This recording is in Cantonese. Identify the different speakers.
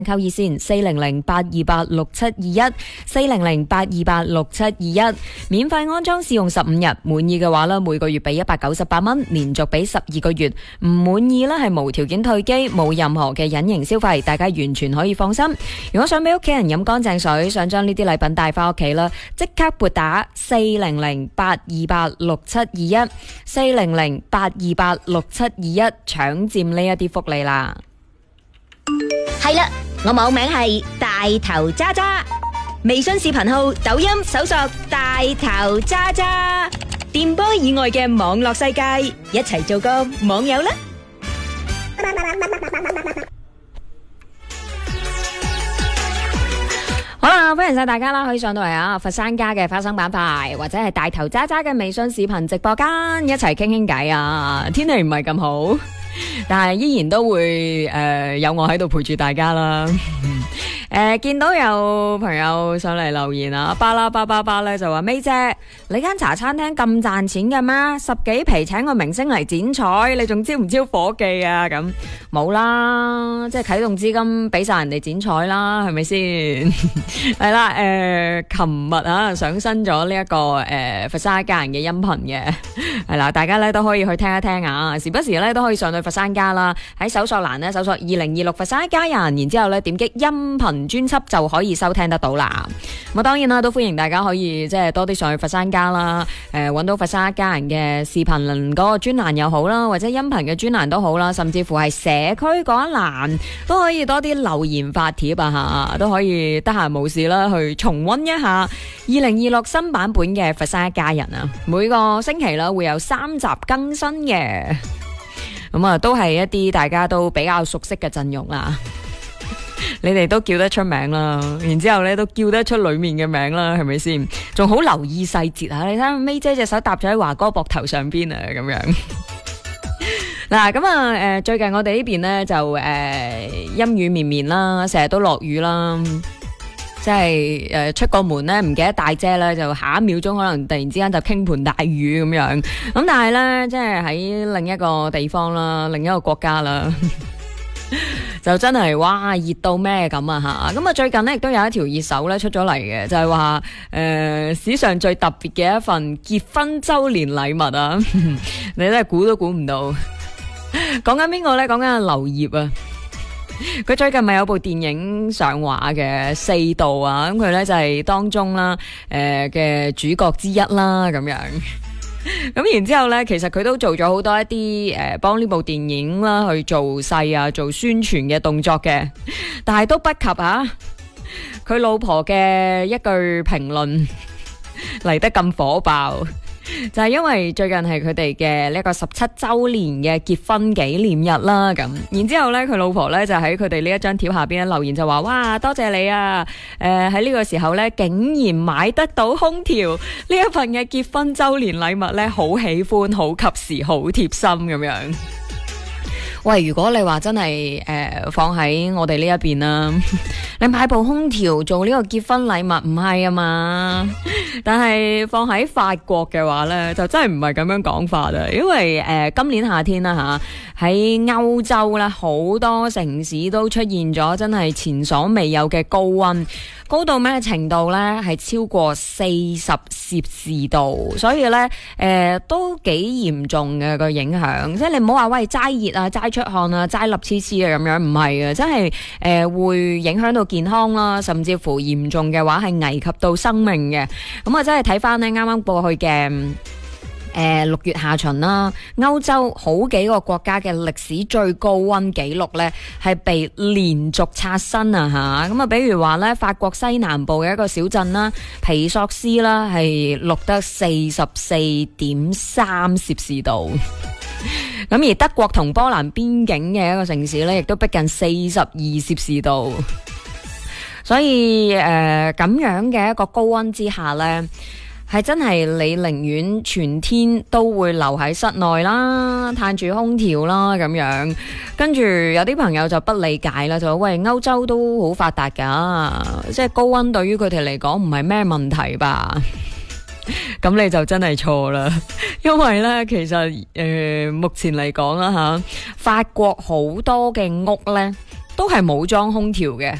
Speaker 1: 購熱線400-828-6721，400-828-6721，免費安裝試用15日，滿意嘅話咧，每個月俾198蚊，連續俾12個月，唔滿意咧係無條件退機，冇任何嘅隱形消費，大家完全可以放心。如果想俾屋企人飲乾淨水，想將呢啲禮品帶翻屋企啦，即刻撥打400-828-6721，400-828-6721，搶佔呢一啲福利啦。
Speaker 2: 係啦，我網名係大頭渣渣，微信視頻號、抖音搜索大頭渣渣，電波以外嘅網絡世界，一齊做個網友啦！
Speaker 1: 好啦，歡迎晒大家啦，可以上到嚟啊佛山家嘅花生板塊，或者係大頭渣渣嘅微信視頻直播間，一齊傾傾偈啊！天氣唔係咁好，但係依然都會有我喺度陪住大家啦。見到有朋友上嚟留言啊，巴啦巴巴巴咧就話May姐，你間茶餐廳咁賺錢嘅咩？10幾皮請個明星嚟剪彩，你仲招唔招伙計啊？咁冇啦，即係啟動資金俾晒人哋剪彩啦，係咪先？係啦，琴日啊上新咗呢一個佛山一家人嘅音頻嘅，係啦，大家咧都可以去聽一聽啊，時不時咧都可以上去佛山家啦，喺搜索欄咧搜索2026佛山一家人，然之後咧點擊音頻專輯就可以收聽得到啦。咁當然啦，都歡迎大家可以即係多啲上去佛山家啦，揾到佛山一家人嘅視頻嗰個專欄又好啦，或者音頻嘅專欄都好啦，甚至乎係社區嗰一欄都可以多啲留言發帖啊吓，都可以得閒無事啦去重溫一下2026新版本嘅佛山一家人啊。每個星期啦會有3集更新嘅，咁啊都係一啲大家都比較熟悉嘅陣容啦。你哋都叫得出名啦，然之後咧都叫得出裏面嘅名啦，係咪先？仲好留意細節啊！你睇下 May 姐隻手搭咗喺華哥膊頭上邊啊，咁樣。嗱，咁啊，最近我哋呢邊咧就陰雨綿綿啦，成日都落雨啦，即係出個門咧唔記得帶遮咧，就下一秒鐘可能突然之間就傾盆大雨咁樣。咁但係咧，即係喺另一個地方啦，另一個國家啦。就真係哇熱到咩咁啊吓！咁啊最近呢亦都有一條熱搜咧出咗嚟嘅，就係話史上最特別嘅一份結婚周年禮物啊！你真係估都估唔到，講緊邊個咧？講緊阿劉燁啊！佢最近咪有部電影上畫嘅4度啊，咁佢咧就係當中啦嘅主角之一啦，咁樣。咁然之後咧，其實佢都做咗好多一啲幫呢部電影啦去做勢啊、做宣傳嘅動作嘅，但係都不及啊佢老婆嘅一句評論嚟得咁火爆。就係因為最近係佢哋嘅呢個17周年嘅結婚紀念日啦，咁然之後咧佢老婆咧就喺佢哋呢一張帖下邊留言就話：哇，多謝你啊！喺呢個時候咧竟然買得到空調，呢一份嘅結婚周年禮物咧好喜歡、好及時、好貼心咁樣。喂，如果你話真係放喺我哋呢一邊啦，你買部空調做呢個結婚禮物唔係啊嘛？但係放喺法國嘅話呢，就真係唔係咁樣講法啦。因為今年夏天啦吓，喺歐洲啦，好多城市都出現咗真係前所未有嘅高溫，高到咩程度呢？係超過40攝氏度，所以呢都幾嚴重嘅個影響。即係你唔好話喂齋熱啊、齋出汗啊、齋立黐黐啊咁樣，唔係嘅，真係會影響到健康啦，甚至乎嚴重嘅話係危及到生命嘅。咁啊，真係睇翻呢啱啱過去嘅6月下旬啦，歐洲好幾個國家嘅歷史最高溫紀錄呢係被連續刷新啊吓！咁啊，比如話呢，法國西南部嘅一個小鎮啦，皮索斯啦係錄得44.3攝氏度。咁而德國同波蘭邊境嘅一個城市呢，亦都逼近42攝氏度。所以咁樣嘅一個高溫之下呢，係真係你寧願全天都會留喺室內啦，嘆住空調啦咁樣。跟住有啲朋友就不理解啦，就話喂，歐洲都好發達噶，即係高溫對於佢哋嚟講唔係咩問題吧？咁你就真係錯啦，因為呢，其實目前嚟講啦吓，法國好多嘅屋呢， 都係冇裝空調嘅。